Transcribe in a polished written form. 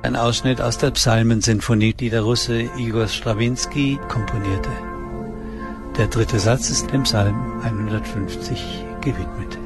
Ein Ausschnitt aus der Psalmensinfonie, die der Russe Igor Strawinski komponierte. Der dritte Satz ist dem Psalm 150 gewidmet.